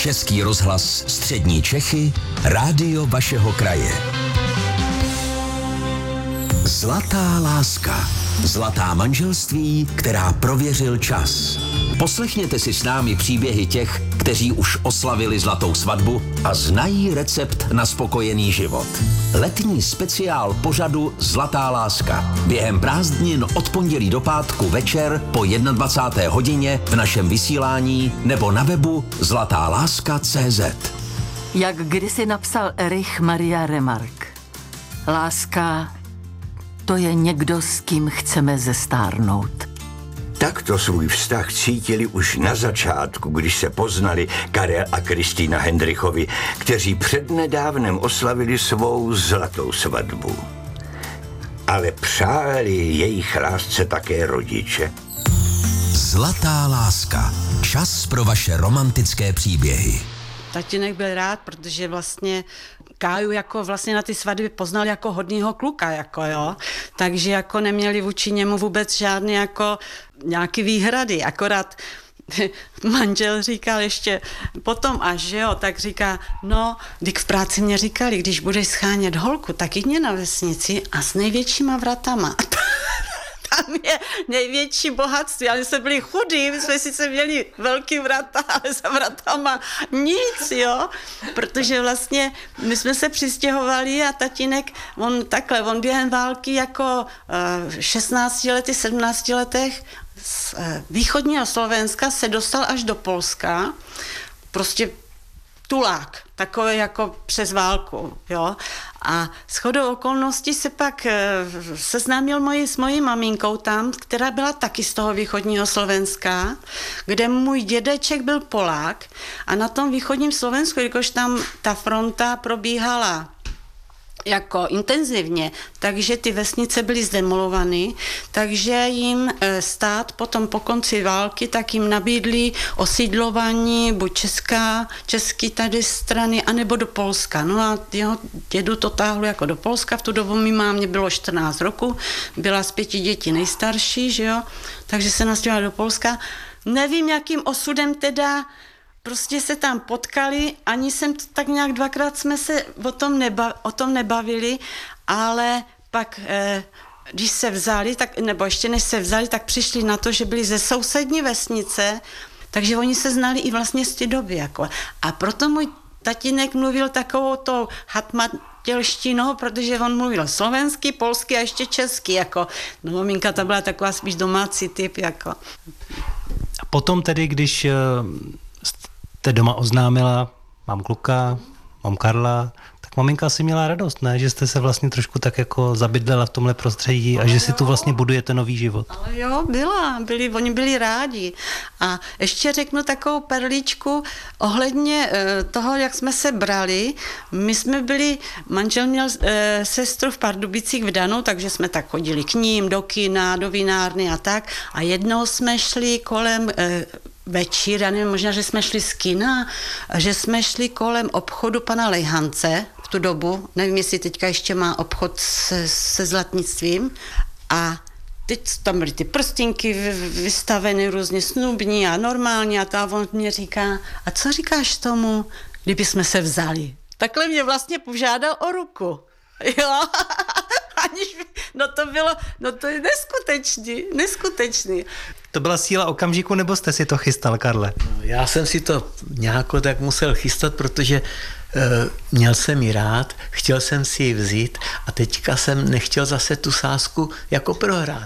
Český rozhlas Střední Čechy, rádio vašeho kraje. Zlatá láska. Zlatá manželství, která prověřil čas. Poslechněte si s námi příběhy těch, kteří už oslavili zlatou svatbu a znají recept na spokojený život. Letní speciál pořadu Zlatá láska. Během prázdnin od pondělí do pátku večer po 21. hodině v našem vysílání nebo na webu zlatáláska.cz. Jak kdysi napsal Erich Maria Remarque. Láska, to je někdo, s kým chceme zestárnout. Takto svůj vztah cítili už na začátku, když se poznali Karel a Kristýna Hendrichovi, kteří přednedávnem oslavili svou zlatou svatbu. Ale přáli jejich lásce také rodiče. Zlatá láska. Čas pro vaše romantické příběhy. Tatínek byl rád, protože vlastně Káju jako vlastně na ty svatby poznal jako hodnýho kluka, jako jo. Takže jako neměli vůči němu vůbec žádné jako nějaký výhrady, akorát manžel říkal ještě potom až, že jo, tak říká, no, když v práci mě říkali, když budeš schánět holku, tak jdi na vesnici a s největšíma vratama. Tam je největší bohatství, ale jsme byli chudí, my jsme sice měli velký vrata, ale za vratama nic, jo, protože vlastně my jsme se přistěhovali a tatínek, on během války jako 16 letech, 17 letech z východního Slovenska se dostal až do Polska, prostě tulák, takový jako přes válku, jo. A shodou okolností se pak seznámil s mojí maminkou tam, která byla taky z toho východního Slovenska, kde můj dědeček byl Polák a na tom východním Slovensku, jakož tam ta fronta probíhala jako intenzivně, takže ty vesnice byly zdemolované, takže jim stát potom po konci války tak jim nabídli osídlování buď český tady strany, anebo do Polska. No a jeho dědu to táhlo jako do Polska, v tu dobu mi mámě bylo 14 roku, byla z 5 dětí nejstarší, že jo, takže se nastěhovala do Polska. Nevím, jakým osudem teda prostě se tam potkali, ani jsem to tak nějak dvakrát jsme se o tom nebavili, ale pak, když se vzali, nebo ještě než se vzali, tak přišli na to, že byli ze sousední vesnice, takže oni se znali i vlastně z té doby. Jako. A proto můj tatínek mluvil takovou tou hatmatělštinou, protože on mluvil slovensky, polsky a ještě česky. Jako. No maminka ta byla taková spíš domácí typ. Jako. A potom tedy, když jste doma oznámila, mám kluka, mám Karla, tak maminka si měla radost, ne? Že jste se vlastně trošku tak jako zabydlela v tomhle prostředí a že si tu vlastně budujete nový život. Ale jo, oni byli rádi. A ještě řeknu takovou perličku ohledně toho, jak jsme se brali. My jsme manžel měl sestru v Pardubicích v Danu, takže jsme tak chodili k ním, do kina, do vinárny a tak. A jednou jsme šli kolem večír, já nevím, možná, že jsme šli z kina, že jsme šli kolem obchodu pana Lejhance v tu dobu, nevím, jestli teďka ještě má obchod se zlatnictvím a teď tam byly ty prstinky vystaveny různě snubní a normální a on mě říká, a co říkáš tomu, kdyby jsme se vzali? Takhle mě vlastně požádal o ruku. Jo, to je neskutečný. To byla síla okamžiku, nebo jste si to chystal, Karle? Já jsem si to nějak tak musel chystat, protože měl jsem ji rád, chtěl jsem si ji vzít a teďka jsem nechtěl zase tu sázku jako prohrát.